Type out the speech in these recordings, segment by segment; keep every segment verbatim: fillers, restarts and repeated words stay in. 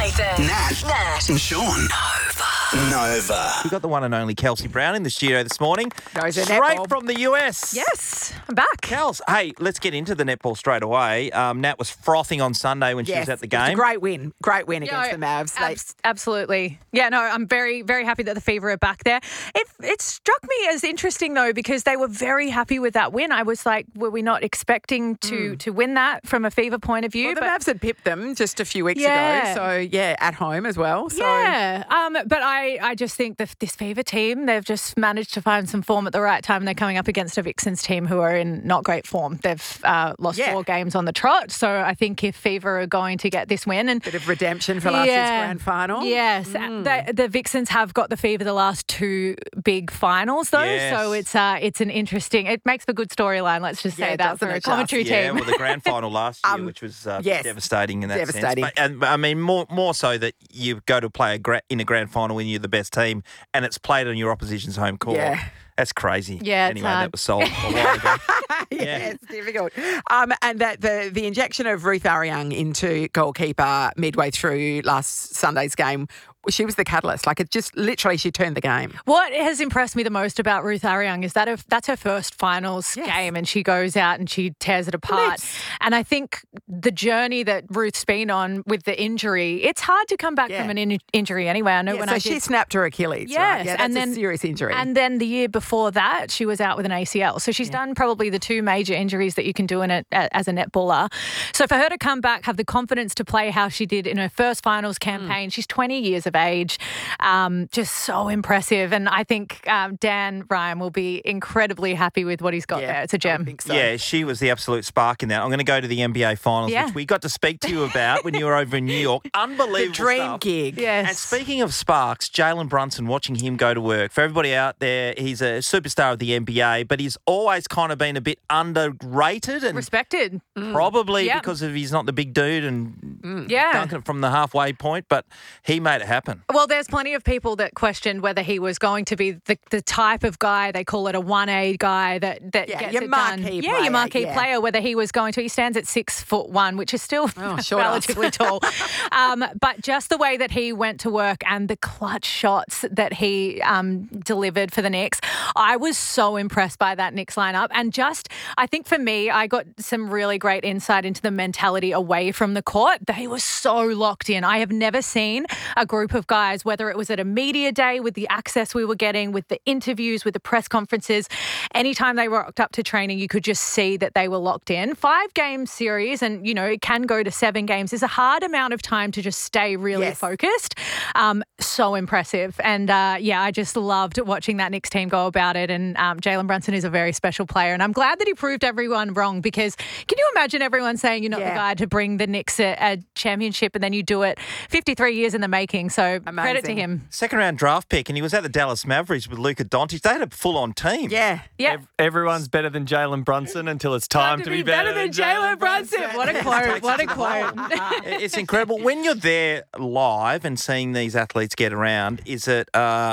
Nathan, Nat, Nat, and Sean. Nova. Nova. We've got the one and only Kelsey Brown in the studio this morning. Goes a Straight netball. from the U S. Yes, I'm back. Kels, hey, let's get into the netball straight away. Um, Nat was frothing on Sunday when she Yes, was at the it was game. a great win. Great win Yeah, against the Mavs. They- abs- absolutely. Yeah, no, I'm very, very happy that the Fever are back there. It it struck me as interesting, though, because they were very happy with that win. I was like, were we not expecting to, to win that from a Fever point of view? well, the but Mavs had pipped them just a few weeks Yeah. ago. So, yeah, at home as well. So, Yeah, um, but I, I just think that this Fever team, they've just managed to find some form at the right time. They're coming up against a Vixens team who are in not great form. They've uh, lost Yeah. four games on the trot. So I think if Fever are going to get this win and bit of redemption for last year's grand final. Yes, Mm. the, the Vixens have got the Fever the last two big finals though, Yes. so it's uh, it's an interesting. It makes for good storyline. Let's just Yeah, say that doesn't for a it just? commentary Yeah, team. well, the grand final last year, Um, which was uh, yes. devastating in that Devastating. sense. But, and I mean, more more so that you go to play a gra- in a grand final when you're the best team, and it's played on your opposition's home court. Yeah. That's crazy. Yeah, it's Anyway, hard. that was solved a while ago. yeah, Yeah. it's difficult. Um, and that the the injection of Ruth Ariang into goalkeeper midway through last Sunday's game, she was the catalyst. Like, it just literally, she turned the game. What has impressed me the most about Ruth Ariang is that her, that's her first finals Yes. game, and she goes out and she tears it apart. Bliss. And I think the journey that Ruth's been on with the injury, it's hard to come back Yeah. from an in- injury anyway. I know Yeah, when so I she did. snapped her Achilles. Yes, right? Yeah, that's and then a serious injury. And then the year before that, she was out with an A C L. So she's done probably the two major injuries that you can do in it as a netballer. So for her to come back, have the confidence to play how she did in her first finals campaign, she's twenty years of age, um, just so impressive. And I think um, Dan Ryan will be incredibly happy with what he's got Yeah, there. It's a I gem. think so. Yeah, she was the absolute spark in that. I'm going to go to the N B A Finals, Yeah. which we got to speak to you about when you were over in New York. Unbelievable The dream stuff. gig. Yes. And speaking of sparks, Jalen Brunson, watching him go to work. For everybody out there, he's a superstar of the N B A, but he's always kind of been a bit underrated and Respected. probably Yep. because of he's not the big dude and Yeah. dunking it from the halfway point, but he made it happen. Well, there's plenty of people that questioned whether he was going to be the, the type of guy, they call it a one A guy that, that Yeah, gets your it done. marquee Yeah, player, your marquee yeah. player, whether he was going to. He stands at six foot one, which is still Oh, short ass. relatively tall. Um, but just the way that he went to work and the clutch shots that he um, delivered for the Knicks, I was so impressed by that Knicks lineup. And just, I think for me, I got some really great insight into the mentality away from the court. They were so locked in. I have never seen a group of guys, whether it was at a media day with the access we were getting, with the interviews, with the press conferences, anytime they rocked up to training, you could just see that they were locked in. Five game series, and you know, it can go to seven games, is a hard amount of time to just stay really Yes. focused. Um, so impressive. And uh, yeah, I just loved watching that Knicks team go about it. And um, Jalen Brunson is a very special player. And I'm glad that he proved everyone wrong, because can you imagine everyone saying you're not Yeah. the guy to bring the Knicks a, a championship, and then you do it fifty-three years in the making. So credit to Amazing. him. Second round draft pick, and he was at the Dallas Mavericks with Luka Doncic. They had a full on team. Yeah. Yeah. Ev- Everyone's better than Jalen Brunson until it's time, to, be, better, than Jalen Brunson. What a quote. What a quote. It's incredible. When you're there live and seeing these athletes get around, is it uh,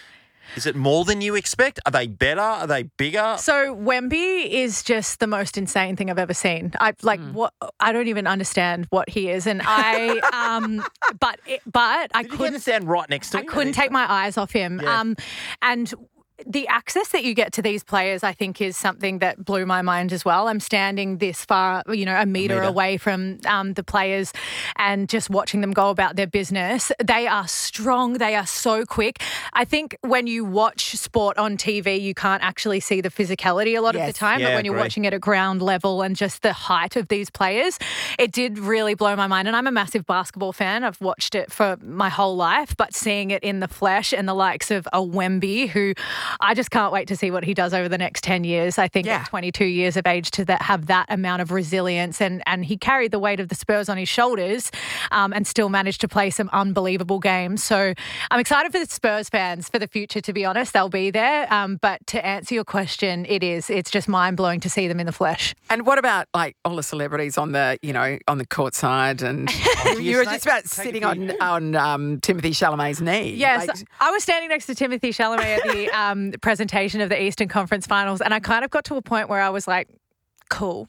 is it more than you expect? Are they better? Are they bigger? So Wemby is just the most insane thing I've ever seen. I like what I don't even understand what he is, and I um, but it, but I Did you get to couldn't stand right next to I him? couldn't take my eyes off him. Yeah. Um, and the access that you get to these players, I think, is something that blew my mind as well. I'm standing this far, you know, a metre, metre. away from um, the players and just watching them go about their business. They are strong. They are so quick. I think when you watch sport on T V, you can't actually see the physicality a lot of Yes. the time. Yeah, but when you're agree. watching it at ground level and just the height of these players, it did really blow my mind. And I'm a massive basketball fan. I've watched it for my whole life, but seeing it in the flesh and the likes of a Wemby, who I just can't wait to see what he does over the next ten years. I think Yeah. at twenty-two years of age to that, have that amount of resilience, and, and he carried the weight of the Spurs on his shoulders um, and still managed to play some unbelievable games. So I'm excited for the Spurs fans for the future, to be honest. They'll be there. Um, but to answer your question, it is. It's just mind-blowing to see them in the flesh. And what about like all the celebrities on the, you know, on the court side, and you, you were just about sitting on on um, Timothy Chalamet's knee. Yes, Like, I was standing next to Timothy Chalamet at the um, presentation of the Eastern Conference Finals, and I kind of got to a point where I was like, cool.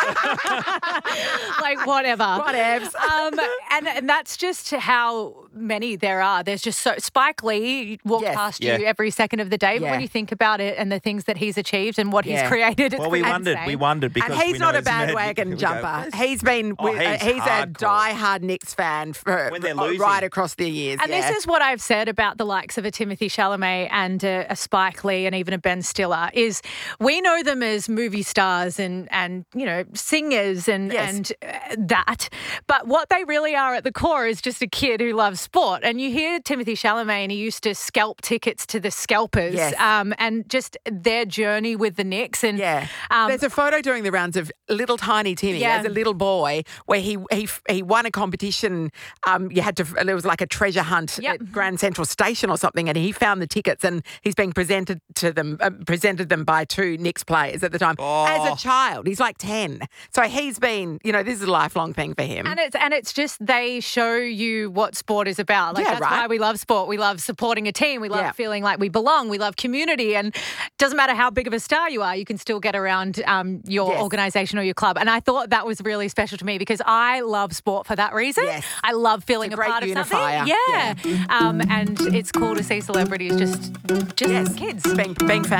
Like, whatever. Whatevs. Um, and, and that's just how many there are. There's just so Spike Lee walked Yes. past Yeah. you every second of the day. But Yeah. when you think about it and the things that he's achieved and what Yeah. he's created, it's Well, we insane. wondered. We wondered because And he's we know not a his magic. bandwagon Here we go. jumper. He's been Oh, with, uh, he's he's a hardcore. die-hard Knicks fan for When they're uh, losing. right across the years. And yeah. this is what I've said about the likes of a Timothy Chalamet and a, a Spike Lee and even a Ben Stiller is we know them as movie stars and, and you know, singers and, Yes. and uh, that. But what they really are at the core is just a kid who loves sport. And you hear Timothy Chalamet and he used to scalp tickets to the scalpers Yes. um, and just their journey with the Knicks. And Yeah, um, there's a photo doing the rounds of little tiny Timmy Yeah. as a little boy, where he he he won a competition. Um, you had to. There was like a treasure hunt Yep. at Grand Central Station or something, and he found the tickets, and he's being presented to them, uh, presented them by two Knicks players at the time as Oh. a child. He's like ten, so he's been. You know, this is a lifelong thing for him. And it's and it's just they show you what sport is about. Like Yeah, that's right. why we love sport. We love supporting a team. We love Yeah. feeling like we belong. We love community. And it doesn't matter how big of a star you are, you can still get around um, your Yes. organisation or your club. And I thought that was really special to me because I love sport for that reason. Yes. I love feeling It's a, a great part unifier. of something. Yeah. Um, and it's cool to see celebrities just just yes, kids. being being fans.